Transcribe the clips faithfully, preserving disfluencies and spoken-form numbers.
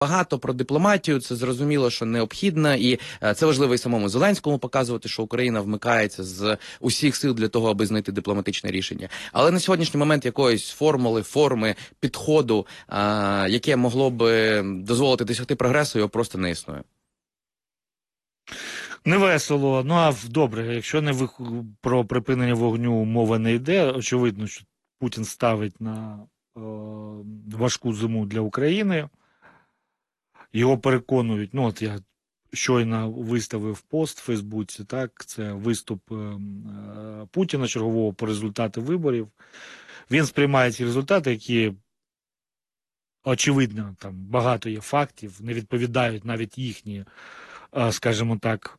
Багато про дипломатію, це зрозуміло, що необхідно, і е, це важливо і самому Зеленському показувати, що Україна вмикається з усіх сил для того, аби знайти дипломатичне рішення. Але на сьогоднішній момент якоїсь формули, форми, підходу, е, яке могло би дозволити досягти прогресу, його просто не існує. Не весело. Ну, а добре, якщо не вих... про припинення вогню мова не йде, очевидно, що Путін ставить на е... важку зиму для України. Його переконують, ну от я щойно виставив пост в Фейсбуці, так, це виступ е, Путіна чергового по результати виборів. Він сприймає ці результати, які, очевидно, там багато є фактів, не відповідають навіть їхні, е, скажімо так,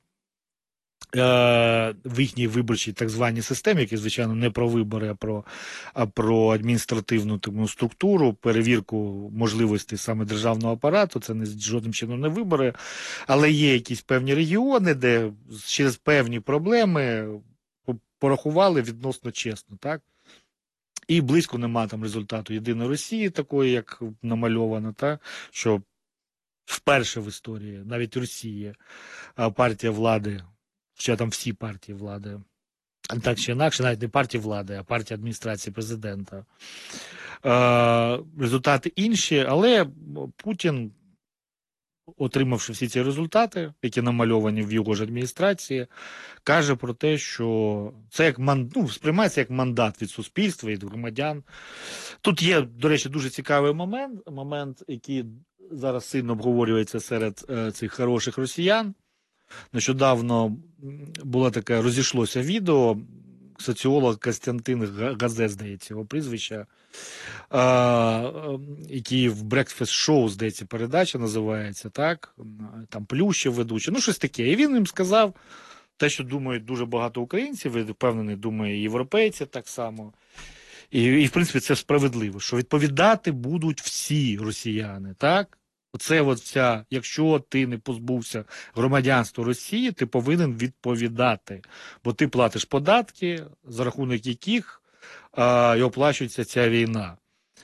в їхній виборчій так званій системі, які, звичайно, не про вибори, а про, а про адміністративну тому, структуру, перевірку можливостей саме державного апарату, це не жодним чином не вибори, але є якісь певні регіони, де через певні проблеми порахували відносно чесно, так? І близько нема там результату Єдиної Росії, такої, як намальовано, так? Що вперше в історії, навіть Росії, партія влади, що там всі партії влади, так чи інакше, навіть не партія влади, а партія адміністрації президента. Е, результати інші, але Путін, отримавши всі ці результати, які намальовані в його ж адміністрації, каже про те, що це як ман... ну, сприймається як мандат від суспільства, від громадян. Тут є, до речі, дуже цікавий момент, момент, який зараз сильно обговорюється серед е, цих хороших росіян. Нещодавно було таке, розійшлося відео, соціолог Костянтин Газе, здається, його прізвище, який в Breakfast Show, здається, передача називається, так, там Плющев ведучий, ну щось таке. І він їм сказав те, що думають дуже багато українців, і впевнений, думає, і європейці так само. І, і, в принципі, це справедливо, що відповідати будуть всі росіяни, так? Оце от вся, якщо ти не позбувся громадянства Росії, ти повинен відповідати, бо ти платиш податки, за рахунок яких а, і оплачується ця війна.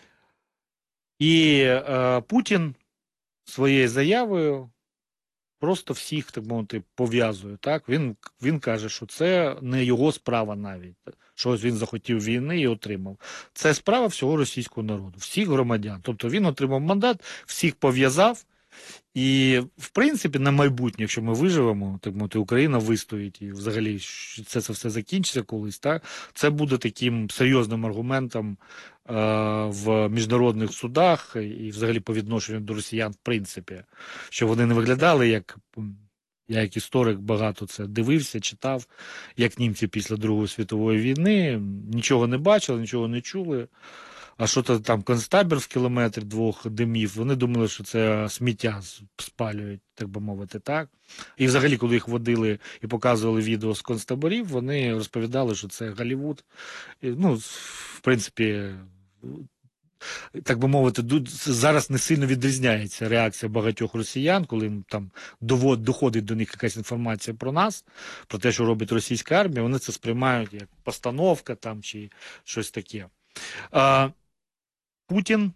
І а, Путін своєю заявою просто всіх, так мовити, пов'язує. Так? Він, він каже, що це не його справа навіть, що ось він захотів війни і отримав. Це справа всього російського народу, всіх громадян. Тобто він отримав мандат, всіх пов'язав. І, в принципі, на майбутнє, якщо ми виживемо, так мовити, Україна вистоїть і взагалі це, це все закінчиться колись, так? Це буде таким серйозним аргументом е, в міжнародних судах і взагалі по відношенню до росіян, в принципі, що вони не виглядали як... Я як історик багато це дивився, читав, як німці після Другої світової війни нічого не бачили, нічого не чули. А що то там концтабір в кілометрі двох димів, вони думали, що це сміття спалюють, так би мовити, так. І взагалі, коли їх водили і показували відео з концтаборів, вони розповідали, що це Голлівуд. І, ну, в принципі, так би мовити, зараз не сильно відрізняється реакція багатьох росіян, коли там доходить до них якась інформація про нас, про те, що робить російська армія, вони це сприймають як постановка там чи щось таке. А, Путін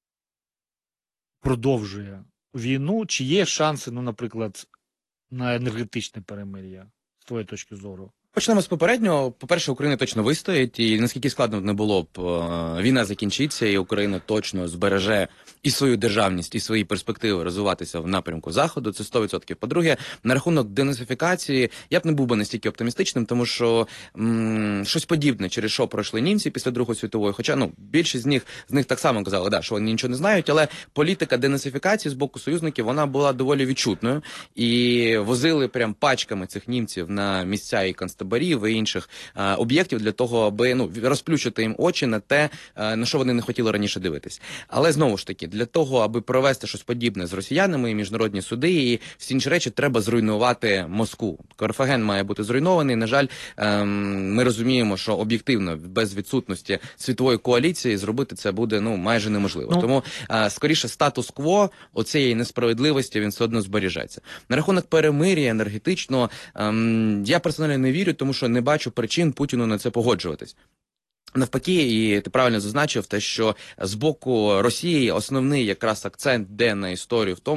продовжує війну. Чи є шанси, ну, наприклад, на енергетичне перемир'я, з твоєї точки зору? Почнемо з попереднього. По-перше, Україна точно вистоїть, і наскільки складно не було б, війна закінчиться, і Україна точно збереже і свою державність, і свої перспективи розвиватися в напрямку Заходу, це сто відсотків. По-друге, на рахунок денацифікації, я б не був би настільки оптимістичним, тому що м щось подібне, через що пройшли німці після Другої світової, хоча, ну, більшість з них, з них так само казали, да, що вони нічого не знають, але політика денацифікації з боку союзників, вона була доволі відчутною, і возили прям пачками цих німців на місця і концтаборів, і інших а, об'єктів для того, аби, ну, розплющити їм очі на те, а, на що вони не хотіли раніше дивитись. Але знову ж таки, для того, аби провести щось подібне з росіянами, і міжнародні суди, і всі інші речі, треба зруйнувати Москву. Карфаген має бути зруйнований. На жаль, ем, ми розуміємо, що об'єктивно, без відсутності світової коаліції, зробити це буде, ну, майже неможливо. Ну, тому, а, скоріше, статус-кво оцієї несправедливості, він все одно збережеться. На рахунок перемир'я енергетичного, ем, я персонально не вірю, тому що не бачу причин Путіну на це погоджуватись. Навпаки, і ти правильно зазначив те, що з боку Росії основний якраз акцент де на історію в тому,